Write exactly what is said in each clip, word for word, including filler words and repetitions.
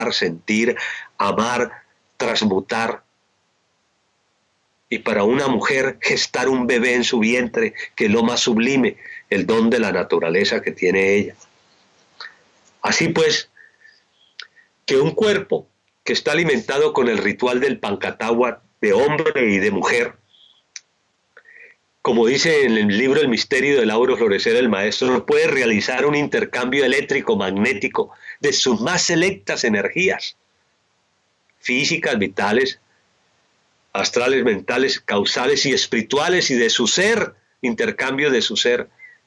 sentir, amar, transmutar. Y para una mujer gestar un bebé en su vientre, que es lo más sublime, el don de la naturaleza que tiene ella. Así pues, que un cuerpo que está alimentado con el ritual del Pancatagua de hombre y de mujer, como dice en el libro El misterio del auro florecer el maestro, puede realizar un intercambio eléctrico magnético de sus más selectas energías físicas, vitales, astrales, mentales, causales y espirituales, y de su ser, intercambio de su ser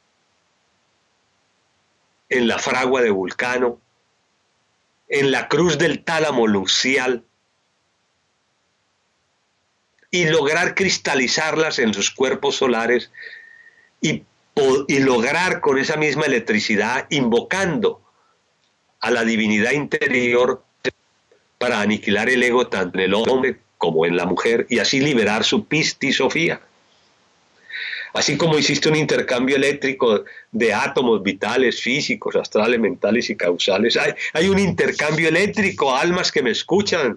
en la fragua de Vulcano, en la cruz del tálamo lucial, y lograr cristalizarlas en sus cuerpos solares y, y lograr con esa misma electricidad, invocando a la divinidad interior para aniquilar el ego tanto en el hombre como en la mujer, y así liberar su pistisofía. Así como existe un intercambio eléctrico de átomos vitales, físicos, astrales, mentales y causales, hay, hay un intercambio eléctrico, almas que me escuchan,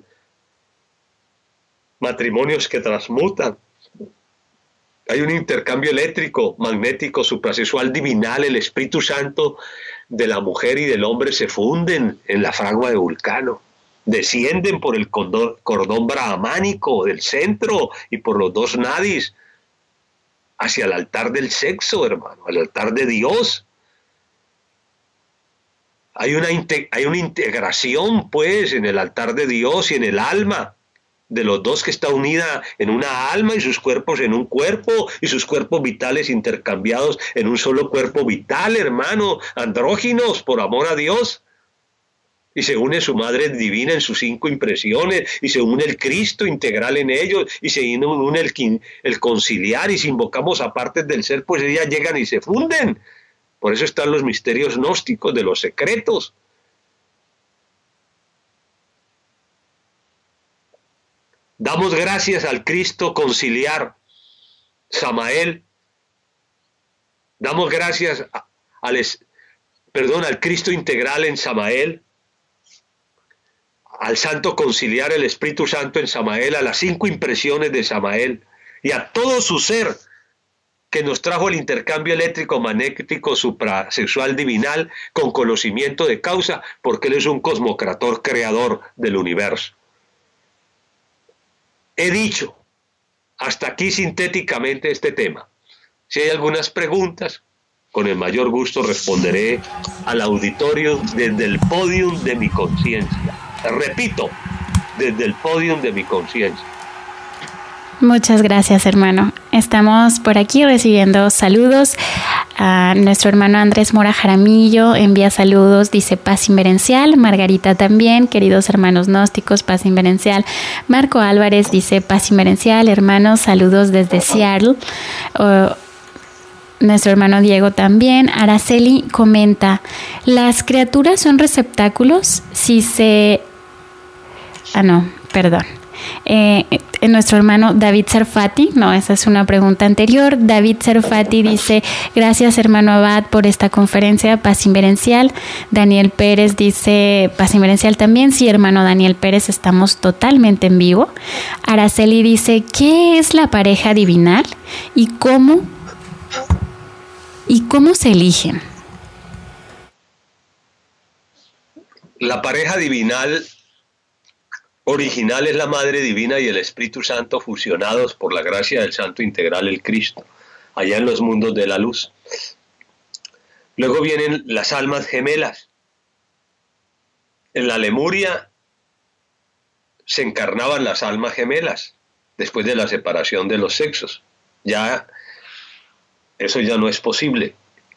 matrimonios que transmutan. Hay un intercambio eléctrico, magnético, suprasexual, divinal. El Espíritu Santo de la mujer y del hombre se funden en la fragua de Vulcano. Descienden por el cordón, cordón brahmánico del centro y por los dos nadis hacia el altar del sexo, hermano, al altar de Dios. Hay una, hay una integración, pues, en el altar de Dios y en el alma de los dos, que está unida en una alma y sus cuerpos en un cuerpo, y sus cuerpos vitales intercambiados en un solo cuerpo vital, hermano, andróginos por amor a Dios. Y se une su Madre Divina en sus cinco impresiones, y se une el Cristo integral en ellos, y se une el, el conciliar, y si invocamos a partes del ser, pues ellas llegan y se funden. Por eso están los misterios gnósticos de los secretos. Damos gracias al Cristo conciliar, Samael. Damos gracias a, al, perdón, al Cristo integral en Samael, al Santo conciliar, el Espíritu Santo en Samael, a las cinco impresiones de Samael y a todo su ser que nos trajo el intercambio eléctrico magnético suprasexual divinal con conocimiento de causa, porque Él es un cosmocrator creador del universo. He dicho hasta aquí sintéticamente este tema. Si hay algunas preguntas, con el mayor gusto responderé al auditorio desde el podium de mi conciencia. Repito, desde el podium de mi conciencia. Muchas gracias, hermano. Estamos por aquí recibiendo saludos. A nuestro hermano Andrés Mora Jaramillo envía saludos, dice paz inverencial. Margarita también, queridos hermanos gnósticos, paz inverencial. Marco Álvarez dice paz inverencial, hermanos, saludos desde Seattle. Uh, Nuestro hermano Diego también. Araceli comenta, ¿las criaturas son receptáculos? Si se... Ah, no, perdón. Eh, nuestro hermano David Sarfati, no, esa es una pregunta anterior. David Sarfati dice, gracias hermano Abad por esta conferencia, paz inverencial. Daniel Pérez dice, paz inverencial también. Sí, hermano Daniel Pérez, estamos totalmente en vivo. Araceli dice, ¿qué es la pareja divinal? ¿Y cómo? ¿Y cómo se eligen? La pareja divinal original es la Madre Divina y el Espíritu Santo fusionados por la gracia del Santo Integral, el Cristo, allá en los mundos de la luz. Luego vienen las almas gemelas. En la Lemuria se encarnaban las almas gemelas después de la separación de los sexos. Ya eso ya no es posible.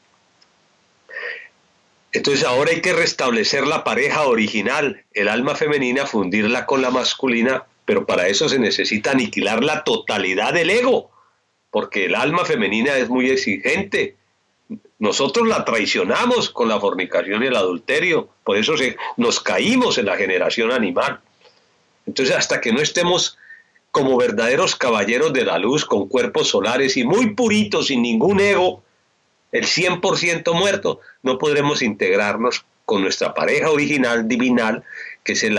Entonces ahora hay que restablecer la pareja original, el alma femenina, fundirla con la masculina, pero para eso se necesita aniquilar la totalidad del ego, porque el alma femenina es muy exigente. Nosotros la traicionamos con la fornicación y el adulterio, por eso se, nos caímos en la generación animal. Entonces hasta que no estemos como verdaderos caballeros de la luz, con cuerpos solares y muy puritos, sin ningún ego, el cien por ciento muerto, no podremos integrarnos con nuestra pareja original divinal, que es el